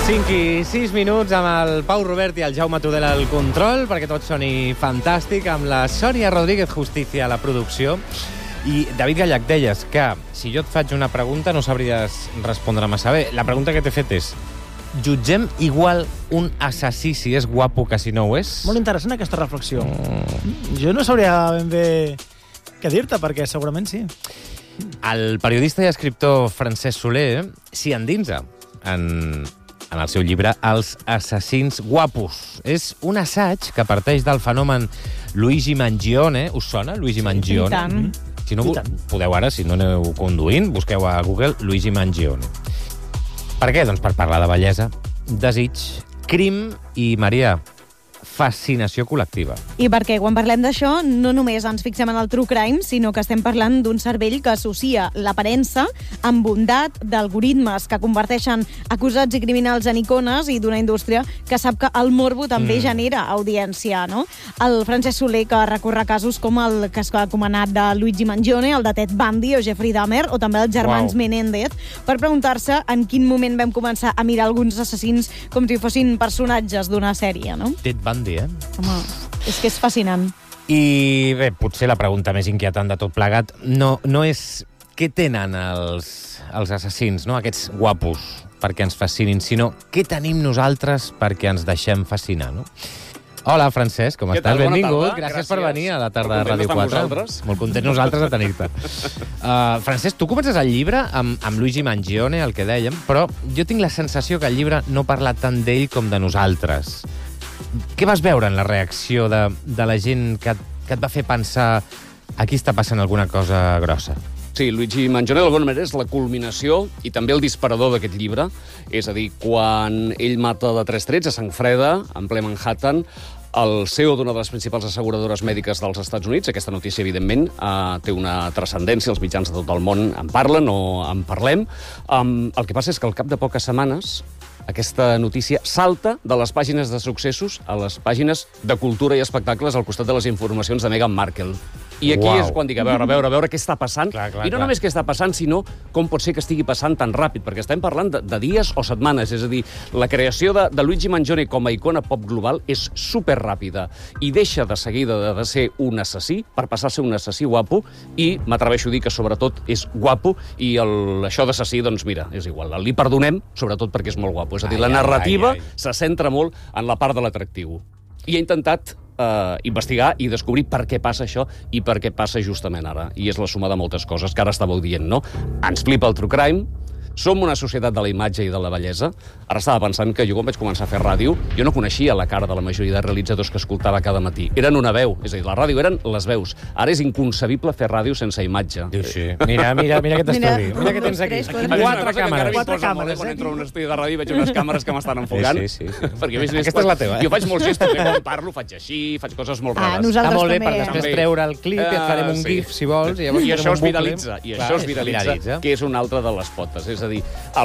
5 i 6 minuts amb el Pau Robert i el Jaume Tudela al control, perquè tot soni fantàstic, amb la Sònia Rodríguez Justicia a la producció. I, David Gallach, deies que si jo et faig una pregunta no sabries respondre massa bé. La pregunta que t'he fet és: jutgem igual un assassí si és guapo que si no ho és? Molt interessant aquesta reflexió. Jo no sabria ben bé què dir-te, perquè segurament sí. El periodista i escriptor Francesc Soler s'hi endinsa en el seu llibre Els assassins guapos. És un assaig que parteix del fenomen Luigi Mangione. Us sona, Luigi Mangione? I tant. Si no, podeu ara, si no aneu conduint, busqueu a Google Luigi Mangione. Per què? Doncs per parlar de bellesa, desig, crim i, Maria, fascinació col·lectiva. I perquè quan parlem d'això no només ens fixem en el true crime, sinó que estem parlant d'un cervell que associa l'aparença amb bondat, d'algoritmes que converteixen acusats i criminals en icones i d'una indústria que sap que el morbo també genera audiència, no? El Francesc Soler, que recorre casos com el que ha comanat de Luigi Mangione, el de Ted Bundy o Jeffrey Dahmer, o també els germans Menéndez, per preguntar-se en quin moment vam començar a mirar alguns assassins com si fossin personatges d'una sèrie, no? Ted Bundy, Home, és que és fascinant. I bé, potser la pregunta més inquietant de tot plegat no és què tenen els assassins, no? Aquests guapos, perquè ens fascinin, sinó què tenim nosaltres perquè ens deixem fascinar, no? Hola, Francesc, com estàs? Benvingut. Gràcies per venir a la tarda de Ràdio 4. Molt contents nosaltres de tenir-te. Francesc, tu comences el llibre amb Luigi Mangione, el que dèiem, però jo tinc la sensació que el llibre no parla tant d'ell com de nosaltres. Què vas veure en la reacció de la gent que et va fer pensar aquí està passant alguna cosa grossa? Sí, Luigi Mangione d'alguna manera és la culminació i també el disparador d'aquest llibre. És a dir, quan ell mata de 3 trets a sang freda, en ple Manhattan, el CEO d'una de les principals asseguradores mèdiques dels Estats Units, aquesta notícia, evidentment, té una transcendència, els mitjans de tot el món en parlen o en parlem. El que passa és que al cap de poques setmanes aquesta notícia salta de les pàgines de successos a les pàgines de cultura i espectacles al costat de les informacions de Meghan Markle. I aquí és quan dic, a veure què està passant. I no només què està passant, sinó com pot ser que estigui passant tan ràpid, perquè estem parlant de dies o setmanes. És a dir, la creació de Luigi Mangione com a icona pop global és superràpida i deixa de seguida de ser un assassí per passar a ser un assassí guapo i m'atreveixo a dir que sobretot és guapo i això d'assassí, doncs mira, és igual. Li perdonem, sobretot perquè és molt guapo. És a dir, la narrativa se centra molt en la part de l'atractiu. I he intentat investigar i descobrir per què passa això i per què passa justament ara. I és la suma de moltes coses que ara estàveu dient, no? Ens flipa el true crime, som una societat de la imatge i de la bellesa. Ara estava pensant que jo quan vaig començar a fer ràdio, jo no coneixia la cara de la majoria de realitzadors que escoltava cada matí. Eren una veu, és a dir, la ràdio eren les veus. Ara és inconcebible fer ràdio sense imatge. Sí. Mira aquest estudi. Mira què tens aquí. 4 càmeres. Quan entro a un estudi de ràdio veig unes càmeres que m'estan enfocant. Sí. Aquesta és la teva, Jo faig molts gestos, quan parlo faig així, faig coses molt rares. Està molt bé per després treure el clip i et farem un gif, si vols. I això es viralitza, que és una altra de les potes. És a dir,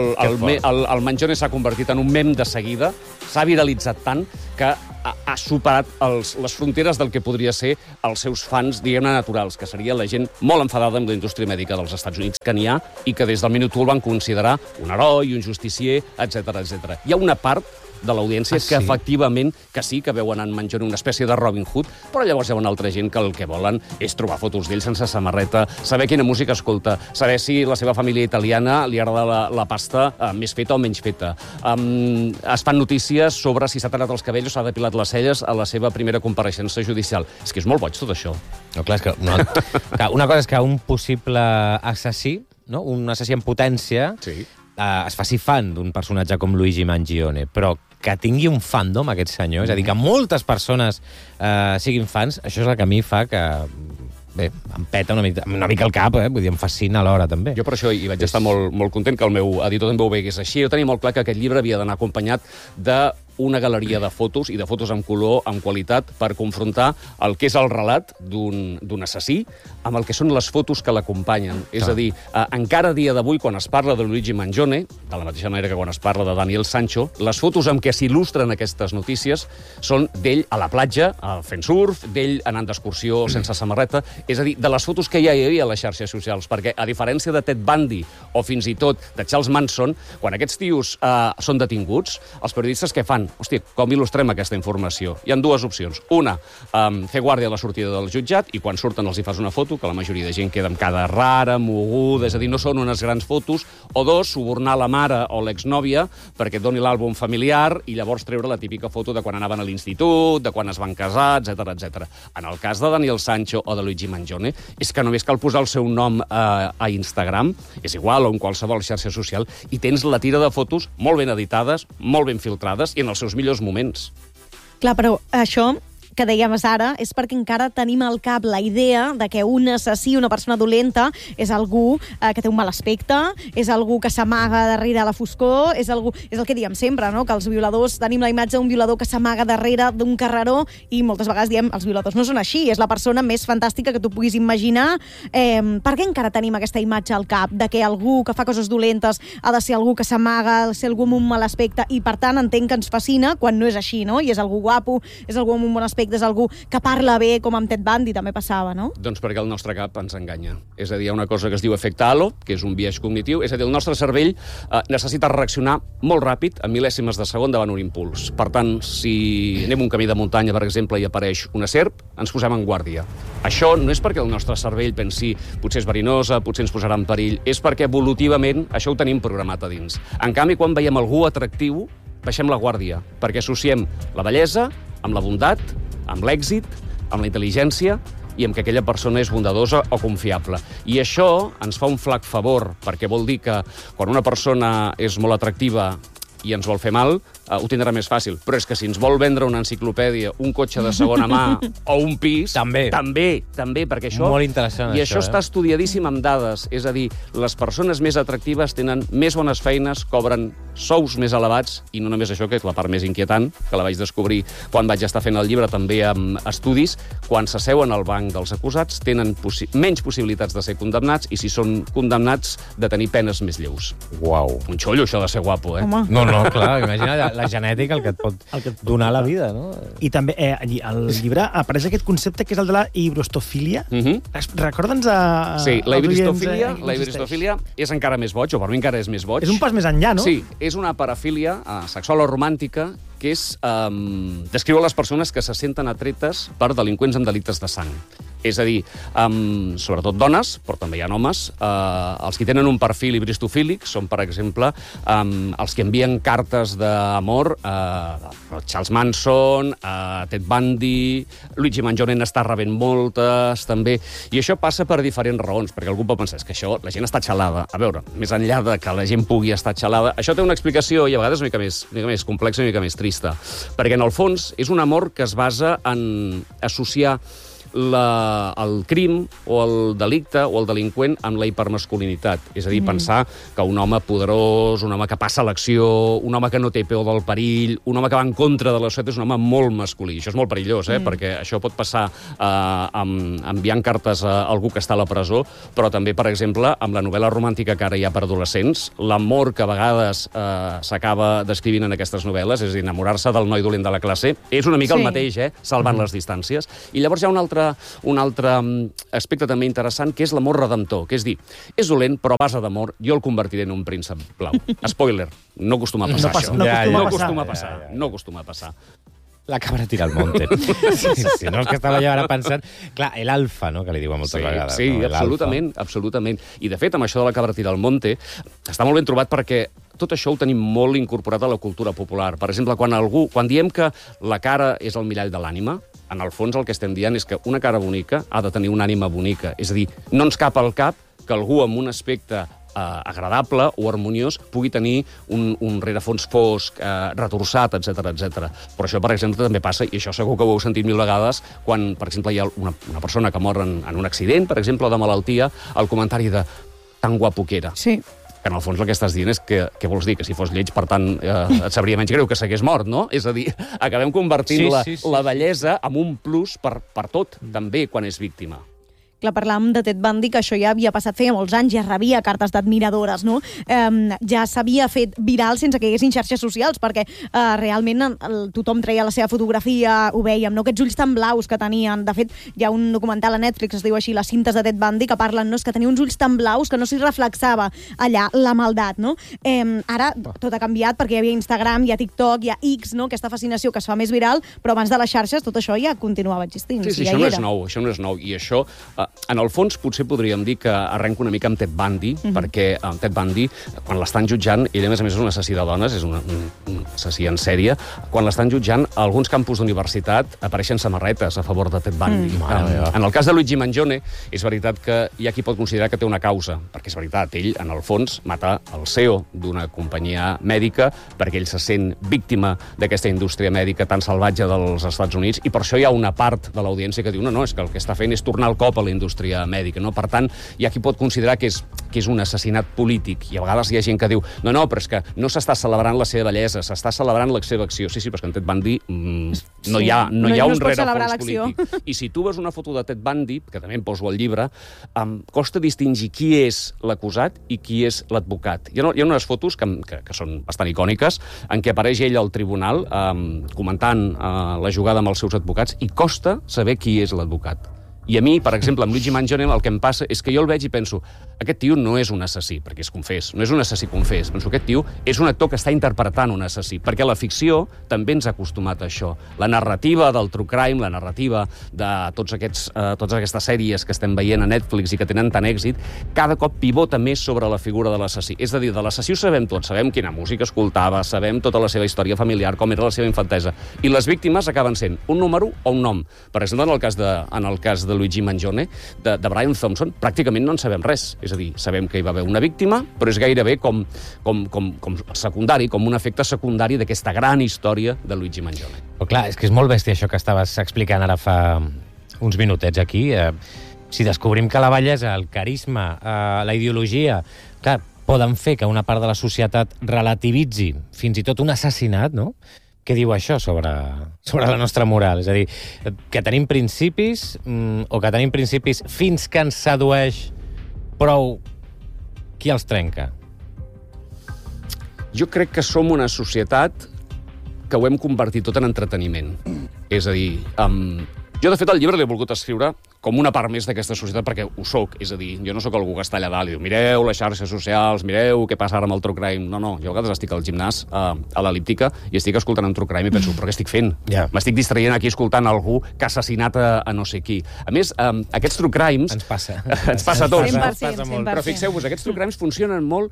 el Mangione s'ha convertit en un mem de seguida, s'ha viralitzat tant que ha superat les fronteres del que podria ser els seus fans, diguem-ne, naturals, que seria la gent molt enfadada amb la indústria mèdica dels Estats Units, que n'hi ha, i que des del minut 1 el van considerar un heroi, un justicier, etc. Hi ha una part de l'audiència que efectivament que sí, que veuen en Mangione una espècie de Robin Hood, però llavors hi ha una altra gent que el que volen és trobar fotos d'ell sense samarreta, saber quina música escolta, saber si la seva família italiana li agrada la pasta més feta o menys feta. Es fan notícies sobre si s'ha tallat els cabells o s'ha depilat les celles a la seva primera compareixença judicial. És que és molt boig tot això. No, clar, és que una cosa és que un possible assassí, no? Un assassí en potència, es faci fan d'un personatge com Luigi Mangione, però que tingui un fandom, aquest senyor, és a dir, que moltes persones siguin fans, això és el que a mi fa que bé, em peta una mica el cap, vull dir, em fascina alhora, també. Jo per això hi vaig estar molt content que el meu editor també ho vegués així. Jo tenia molt clar que aquest llibre havia d'anar acompanyat de una galeria de fotos, i de fotos en color, en qualitat, per confrontar el que és el relat d'un assassí amb el que són les fotos que l'acompanyen. És a dir, encara a dia d'avui, quan es parla de Luigi Mangione, de la mateixa manera que quan es parla de Daniel Sancho, les fotos amb què s'il·lustren aquestes notícies són d'ell a la platja, fent surf, d'ell anant d'excursió sense samarreta, és a dir, de les fotos que ja hi havia a les xarxes socials, perquè a diferència de Ted Bundy o fins i tot de Charles Manson, quan aquests tios són detinguts, els periodistes què fan? Hòstia, com il·lustrem aquesta informació? Hi ha dues opcions. Una, fer guàrdia a la sortida del jutjat i quan surten els hi fas una foto, que la majoria de gent queda amb cara rara, moguda, és a dir, no són unes grans fotos. O dos, subornar la mare o l'exnòvia perquè et doni l'àlbum familiar i llavors treure la típica foto de quan anaven a l'institut, de quan es van casar, etc. En el cas de Daniel Sancho o de Luigi Mangione, és que només cal posar el seu nom a Instagram, és igual, o en qualsevol xarxa social, i tens la tira de fotos molt ben editades, molt ben filtrades i en els seus millors moments. Clar, però això que dèiem ara és perquè encara tenim al cap la idea de que un assassí, una persona dolenta, és algú que té un mal aspecte, és algú que s'amaga darrere la foscor, és el que diem sempre, no? Que els violadors, tenim la imatge d'un violador que s'amaga darrere d'un carreró i moltes vegades diem els violadors no són així, és la persona més fantàstica que tu puguis imaginar. Per què encara tenim aquesta imatge al cap de que algú que fa coses dolentes ha de ser algú que s'amaga, ha de ser algú amb un mal aspecte i per tant entenc que ens fascina quan no és així, no? I és algú guapo, és algú amb un bon aspecte, és algú que parla bé, com amb Ted Bundy també passava, no? Doncs perquè el nostre cap ens enganya. És a dir, hi ha una cosa que es diu efecte halo, que és un biaix cognitiu, és a dir, el nostre cervell necessita reaccionar molt ràpid, en mil·lèsimes de segon, davant un impuls. Per tant, si anem un camí de muntanya, per exemple, i apareix una serp, ens posem en guàrdia. Això no és perquè el nostre cervell pensi potser és verinosa, potser ens posarà en perill, és perquè evolutivament això ho tenim programat a dins. En canvi, quan veiem algú atractiu, baixem la guàrdia, perquè associem la bellesa amb la bondat, amb l'èxit, amb la intel·ligència i amb que aquella persona és bondadosa o confiable. I això ens fa un flac favor, perquè vol dir que quan una persona és molt atractiva i ens vol fer mal, ho tindrà més fàcil. Però és que si ens vol vendre una enciclopèdia, un cotxe de segona mà o un pis... També, perquè això... Molt interessant, i això està estudiadíssim amb dades. És a dir, les persones més atractives tenen més bones feines, cobren sous més elevats, i no només això, que és la part més inquietant, que la vaig descobrir quan vaig estar fent el llibre, també amb estudis, quan s'asseuen al banc dels acusats, tenen menys possibilitats de ser condemnats, i si són condemnats, de tenir penes més lleus. Uau. Un xollo, això de ser guapo, eh? Home. No, clar, imagina la genètica el que et pot donar la vida, no? I també al llibre apareix aquest concepte que és el de la ibrostofília. Recorda'ns Sí, la ibrostofília és encara més boig, o per mi encara és més boig. És un pas més enllà, no? Sí, és una parafília sexual o romàntica que és descriu les persones que se senten atretes per delinqüents amb delictes de sang. És a dir, sobretot dones, però també hi ha homes, els que tenen un perfil ibristofílic són, per exemple, els que envien cartes d'amor a Charles Manson, a Ted Bundy, Luigi Mangione n'està rebent moltes, també. I això passa per diferents raons, perquè algú pot pensar que això, la gent està xalada. A veure, més enllà de que la gent pugui estar xalada, això té una explicació i a vegades una mica més complexa i una mica més trista, perquè en el fons és un amor que es basa en associar el crim o el delicte o el delinqüent amb la hipermasculinitat. És a dir, pensar que un home poderós, un home que passa a l'acció, un home que no té por del perill, un home que va en contra de la societat és un home molt masculí. Això és molt perillós, perquè això pot passar enviant cartes a algú que està a la presó, però també, per exemple, amb la novel·la romàntica que ara hi ha per adolescents, l'amor que a vegades s'acaba descrivint en aquestes novel·les, és a dir, enamorar-se del noi dolent de la classe, és una mica el mateix, salvant les distàncies. I llavors hi ha un altre aspecte també interessant, que és l'amor redemptor, que és dir, és dolent, però a base d'amor jo el convertiré en un príncep blau. Spoiler, no acostuma a passar això. No acostuma a passar. La cabra tira al monte. Sí, no, és que estava jo ara pensant... Clar, l'alfa, no?, que li diuen moltes vegades. Sí, absolutament. I, de fet, amb això de la cabra tira al monte, està molt ben trobat perquè tot això ho tenim molt incorporat a la cultura popular. Per exemple, quan diem que la cara és el mirall de l'ànima, en el fons el que estem dient és que una cara bonica ha de tenir una ànima bonica. És a dir, no ens cap al cap que algú amb un aspecte agradable o harmoniós pugui tenir un rerefons fosc, retorçat, etc. Però això, per exemple, també passa, i això segur que ho heu sentit mil vegades, quan, per exemple, hi ha una persona que mor en un accident, per exemple, de malaltia, el comentari de tan guapo que era. Sí. que en el fons el que estàs dient és que, què vols dir? Que si fos lleig, per tant, et sabria menys greu que s'hagués mort, no? És a dir, acabem convertint la bellesa en un plus per tot, també, quan és víctima. Clar, parlàvem de Ted Bundy, que això ja havia passat feia molts anys, ja rebia cartes d'admiradores, no? Ja s'havia fet viral sense que hi haguessin xarxes socials, perquè realment tothom treia la seva fotografia, ho vèiem, no? Aquests ulls tan blaus que tenien. De fet, hi ha un documental a Netflix, es diu així, Les cintes de Ted Bundy, que parlen, no? És que tenia uns ulls tan blaus que no s'hi reflexava allà la maldat, no? Ara tot ha canviat perquè hi havia Instagram, hi ha TikTok, hi ha X, no? Aquesta fascinació que es fa més viral, però abans de les xarxes tot això ja continuava existint. Sí, això no és nou, i això... En el fons, potser podríem dir que arrenca una mica amb Ted Bundy, perquè Ted Bundy, quan l'estan jutjant, ell a més és un assassí de dones, és un assassí en sèrie, quan l'estan jutjant, a alguns campus d'universitat apareixen samarretes a favor de Ted Bundy. En el cas de Luigi Mangione, és veritat que hi ha qui pot considerar que té una causa, perquè és veritat, ell, en el fons, mata el CEO d'una companyia mèdica perquè ell se sent víctima d'aquesta indústria mèdica tan salvatge dels Estats Units, i per això hi ha una part de l'audiència que diu no, és que el que està fent és tornar el cop a la indústria mèdica, no? Per tant, hi ha qui pot considerar que és un assassinat polític, i a vegades hi ha gent que diu no, però és que no s'està celebrant la seva bellesa, s'està celebrant la seva acció. Sí, però és que en Ted Bundy no hi ha un rerefons polític. I si tu veus una foto de Ted Bundy, que també em poso al llibre, costa distingir qui és l'acusat i qui és l'advocat. Hi ha unes fotos que són bastant icòniques, en què apareix ell al tribunal comentant la jugada amb els seus advocats, i costa saber qui és l'advocat. I a mi, per exemple, amb Luigi Mangione, el que em passa és que jo el veig i penso aquest tio no és un assassí, perquè és confés, no és un assassí confés. Penso que aquest tio és un actor que està interpretant un assassí, perquè la ficció també ens ha acostumat a això. La narrativa del true crime, la narrativa de totes aquestes sèries que estem veient a Netflix i que tenen tant èxit, cada cop pivota més sobre la figura de l'assassí. És a dir, de l'assassí ho sabem tot, sabem quina música escoltava, sabem tota la seva història familiar, com era la seva infantesa, i les víctimes acaben sent un número o un nom. Per exemple, en el cas de Luigi Mangione, de Brian Thompson, pràcticament no en sabem res. És a dir, sabem que hi va haver una víctima, però és gairebé com secundari, com un efecte secundari d'aquesta gran història de Luigi Mangione. Però clar, és que és molt bèstia això que estaves explicant ara fa uns minutets aquí. Si descobrim que la bellesa, el carisma, la ideologia, clar, poden fer que una part de la societat relativitzi fins i tot un assassinat, no? Què diu això sobre la nostra moral? És a dir, que tenim principis o que tenim principis fins que ens sedueix prou qui els trenca? Jo crec que som una societat que ho hem convertit tot en entreteniment. És a dir, jo de fet el llibre l'he volgut escriure com una part més d'aquesta societat, perquè ho soc. És a dir, jo no sóc algú que està allà dalt i diu mireu les xarxes socials, mireu què passa ara amb el true crime. No, jo a vegades estic al gimnàs, a l'el·líptica, i estic escoltant un true crime i penso, però què estic fent? M'estic distraient aquí escoltant algú que ha assassinat a no sé qui. A més, aquests true crimes... Ens passa. Ens passa a tots. 100%. Però fixeu-vos, aquests true crimes funcionen molt,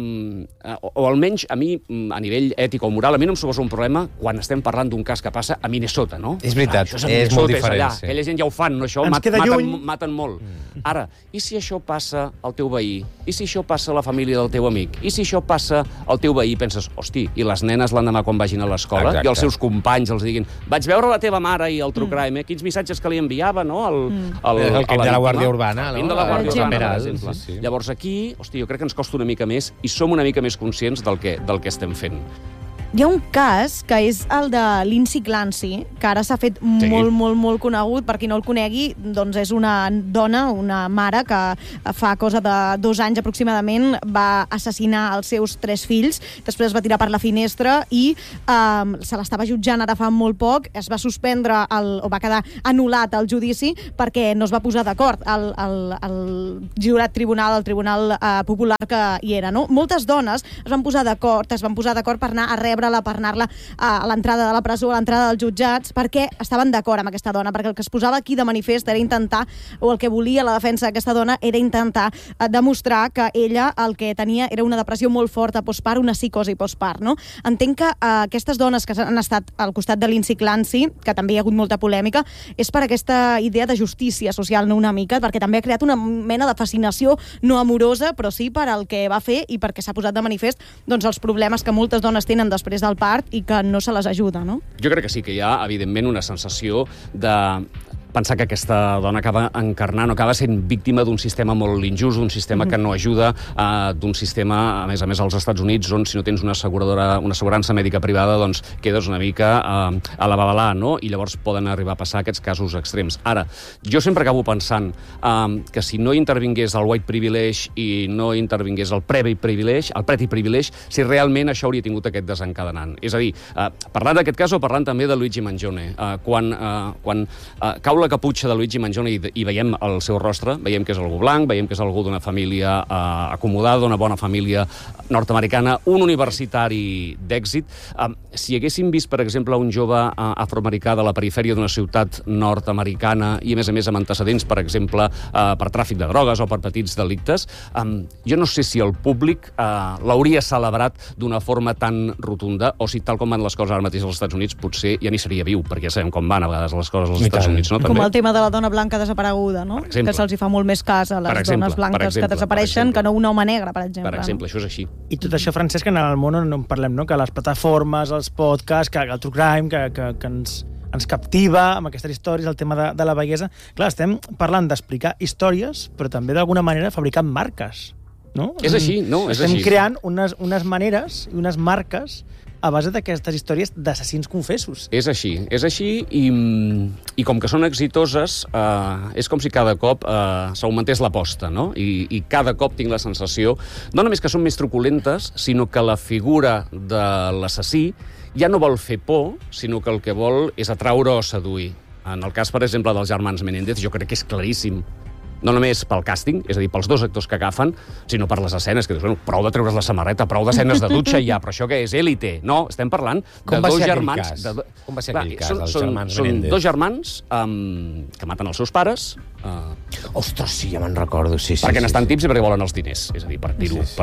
o almenys a mi, a nivell ètic o moral, a mi no em suposa un problema quan estem parlant d'un cas que passa a Minnesota, no? És veritat, és molt diferent. Aquella gent ja ho fan, no? Això maten molt. Ara, i si això passa al teu veí? I si això passa a la família del teu amic? I si això passa al teu veí? Penses, hosti, i les nenes l'endemà quan vagin a l'escola? I els seus companys els diguin, vaig veure la teva mare i el true crime, quins missatges que li enviava, no? El cap de la Guàrdia Urbana, no? El de la Guàrdia Urbana, per exemple. Llavors aquí, hosti, jo crec que ens costa una mica més i som una mica més conscients del que estem fent. Hi ha un cas que és el de Lindsay Clancy, que ara s'ha fet molt conegut. Per qui no el conegui, doncs és una dona, una mare, que fa cosa de 2 anys aproximadament va assassinar els seus 3 fills, després es va tirar per la finestra i se l'estava jutjant ara fa molt poc. Es va suspendre, o va quedar anul·lat el judici perquè no es va posar d'acord el jurat tribunal, el tribunal popular que hi era, no? Moltes dones es van posar d'acord per anar a rebre-la, per anar-la a l'entrada de la presó, a l'entrada dels jutjats, perquè estaven d'acord amb aquesta dona, perquè el que es posava aquí de manifest era intentar, o el que volia la defensa d'aquesta dona era intentar demostrar que ella el que tenia era una depressió molt forta postpart, una psicosi postpart, no? Entenc que aquestes dones que han estat al costat de Lindsay Clancy, que també hi ha hagut molta polèmica, és per aquesta idea de justícia social, no una mica, perquè també ha creat una mena de fascinació no amorosa, però sí per al que va fer i perquè s'ha posat de manifest doncs, els problemes que moltes dones tenen després del part i que no se les ajuda, no? Jo crec que sí, que hi ha, evidentment, una sensació de pensar que aquesta dona acaba encarnant o acaba sent víctima d'un sistema molt injust, d'un sistema que no ajuda, d'un sistema, a més als Estats Units, on si no tens una assegurança mèdica privada, doncs quedes una mica a la babalà, no? I llavors poden arribar a passar aquests casos extrems. Ara, jo sempre acabo pensant que si no intervingués el white privilege i no intervingués el pretty privilege, si realment això hauria tingut aquest desencadenant. És a dir, parlant d'aquest cas o parlant també de Luigi Mangione. Quan cau la caputxa de Luigi Mangione i veiem el seu rostre, veiem que és algú blanc, veiem que és algú d'una família acomodada, d'una bona família nord-americana, un universitari d'èxit. Si haguéssim vist, per exemple, un jove afroamericà de la perifèria d'una ciutat nord-americana i, a més amb antecedents, per exemple, per tràfic de drogues o per petits delictes, jo no sé si el públic l'hauria celebrat d'una forma tan rotunda, o si tal com van les coses ara mateix als Estats Units, potser ja ni seria viu, perquè ja sabem com van a vegades les coses als Estats Units, no? Com el tema de la dona blanca desapareguda, no? Que se'ls hi fa molt més cas a les dones blanques que desapareixen que no un home negre, per exemple. Per exemple, això és així. I tot això, Francesc, en el món on en parlem, no? Que les plataformes, els podcasts, que el true crime, que ens captiva amb aquestes històries, el tema de la bellesa. Clar, estem parlant d'explicar històries, però també d'alguna manera fabricant marques, no? És així, no? És estem així. creant unes maneres i unes marques a base d'aquestes històries d'assassins confessos. És així i com que són exitoses, és com si cada cop s'augmentés l'aposta, no? I cada cop tinc la sensació, no només que són més truculentes, sinó que la figura de l'assassí ja no vol fer por, sinó que el que vol és atraure o seduir. En el cas, per exemple, dels germans Menéndez, jo crec que és claríssim. No només pel càsting, és a dir, pels dos actors que agafen, sinó per les escenes, que dius, bueno, prou de treure's la samarreta, prou d'escenes de dutxa ja, però això què és? Élite? No, estem parlant de dos germans... Com va ser aquell cas, els germans Menéndez? Són dos germans que maten els seus pares... Ostres, sí, ja me'n recordo, sí. Perquè n'estan tips i perquè volen els diners, és a dir, per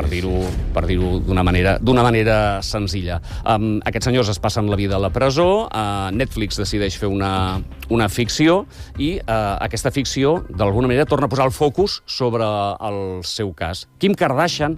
dir-ho d'una manera senzilla. Aquests senyors es passen la vida a la presó, Netflix decideix fer una ficció i aquesta ficció, d'alguna manera, torna a posar el focus sobre el seu cas. Kim Kardashian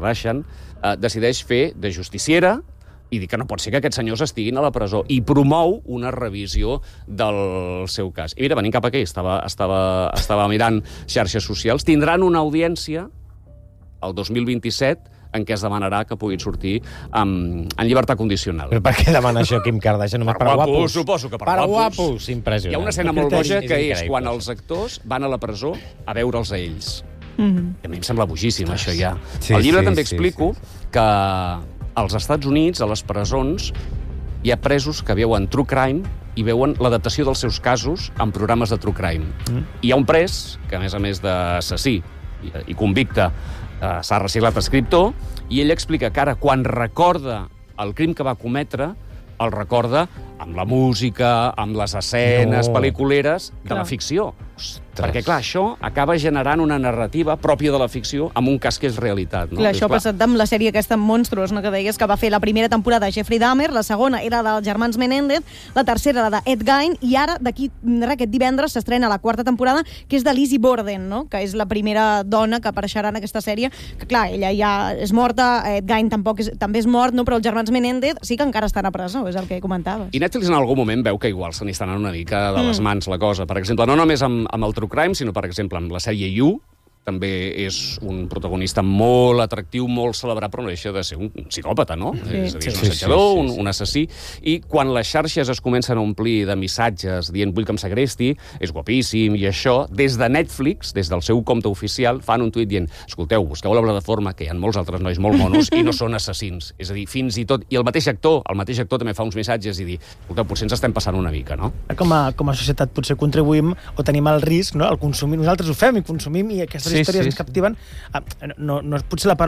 decideix fer de justiciera i dir que no pot ser que aquests senyors estiguin a la presó i promou una revisió del seu cas. I mira, venint cap aquí, estava mirant xarxes socials, tindran una audiència el 2027 en què es demanarà que puguin sortir en llibertat condicional. Però per què demana això Kim Kardashian? Només per guapos? Suposo que per guapos. Impressionant. Hi ha una escena molt boja que és quan els actors van a la presó a veure'ls a ells. A mi em sembla bojíssim, això ja. Al llibre també explico que als Estats Units, a les presons, hi ha presos que veuen true crime i veuen l'adaptació dels seus casos en programes de true crime. Hi ha un pres que, a més d'assassí i convicte, s'ha reciclat escriptor, i ell explica que ara, quan recorda el crim que va cometre, el recorda amb la música, amb les escenes pel·lículeres de la ficció. Perquè, clar, això acaba generant una narrativa pròpia de la ficció amb un cas que és realitat. No? Clar, això ha passat amb la sèrie aquesta Monstruos, no? Que deies que va fer la primera temporada de Jeffrey Dahmer, la segona era dels germans Menéndez, la tercera la d'Ed Gein, i ara, aquest divendres, s'estrena la quarta temporada, que és de Lizzie Borden, no? Que és la primera dona que apareixerà en aquesta sèrie, que, clar, ella ja és morta, Ed Gein també és mort, no? Però els germans Menéndez sí que encara estan a presó, és el que comentaves. I Netflix en algun moment veu que igual se n'hi està anant una mica de les mans la cosa. Per exemple, no només amb el true crime, sinó, per exemple, amb la sèrie You, també és un protagonista molt atractiu, molt celebrat, però no deixa de ser un psicòpata, no? És a dir, un assetjador, un assassí. I quan les xarxes es comencen a omplir de missatges dient vull que em segresti, és guapíssim, i això, des de Netflix, des del seu compte oficial, fan un tuit dient escolteu, busqueu la plataforma, que hi ha molts altres nois molt monos i no són assassins. És a dir, fins i tot... I el mateix actor també fa uns missatges i dir, escolteu, potser ens estem passant una mica, no? Com a societat potser contribuïm o tenim el risc, no? El consumir, nosaltres ho fem i consumim i aquestes històries ens captiven. No és potser la